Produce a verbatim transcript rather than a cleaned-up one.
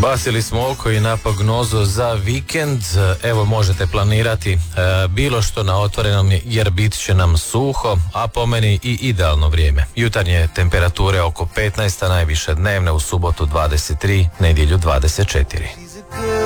Bacili smo oko i na prognozu za vikend. Evo, možete planirati e, bilo što na otvorenom jer bit će nam suho, a po meni i idealno vrijeme. Jutarnje temperature oko petnaest, a najviše dnevne u subotu dvadeset tri, nedjelju dvadeset četiri.